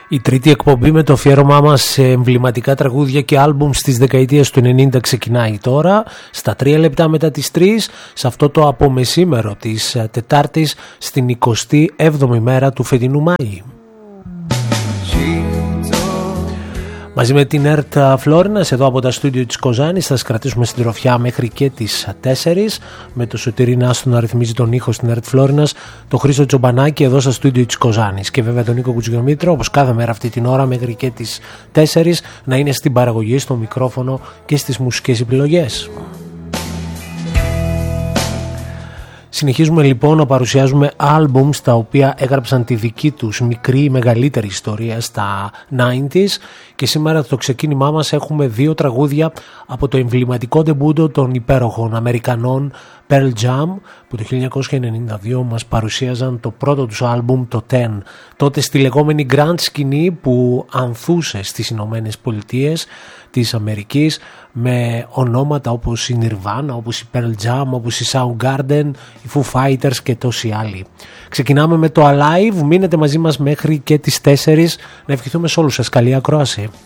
Η τρίτη εκπομπή με το αφιέρωμά μας σε εμβληματικά τραγούδια και άλμπουμ στις δεκαετίες του 90 ξεκινάει τώρα, στα 3 λεπτά μετά τις 3, σε αυτό το απομεσήμερο της Τετάρτης, στην 27η μέρα του φετινού Μάη. Μαζί με την ΕΡΤ Φλόρινας, εδώ από τα στούντιο της Κοζάνης, θα σας κρατήσουμε στην τροφιά μέχρι και τις 4. Με το Σωτήρι Νάστο να ρυθμίζει τον ήχο στην ΕΡΤ Φλόρινας, το Χρήστο Τσομπανάκη εδώ στα στούντιο της Κοζάνης. Και βέβαια τον Νίκο Κουτσιομήτρο, όπως κάθε μέρα αυτή την ώρα μέχρι και τις 4, να είναι στην παραγωγή, στο μικρόφωνο και στις μουσικές επιλογές. Συνεχίζουμε λοιπόν να παρουσιάζουμε άλμπουμς τα οποία έγραψαν τη δική τους μικρή ή μεγαλύτερη ιστορία στα 90s, και σήμερα το ξεκίνημά μας έχουμε 2 τραγούδια από το εμβληματικό ντεμπούτο των υπέροχων Αμερικανών Pearl Jam, που το 1992 μας παρουσίαζαν το πρώτο τους άλμπουμ, το 10, τότε στη λεγόμενη grunge σκηνή που ανθούσε στις Ηνωμένες Πολιτείες της Αμερικής, με ονόματα όπως η Nirvana, όπως η Pearl Jam, όπως η Soundgarden, οι Foo Fighters και τόσοι άλλοι. Ξεκινάμε με το Alive, μείνετε μαζί μας μέχρι και τις 4, να ευχηθούμε σε όλους σας καλή ακρόαση.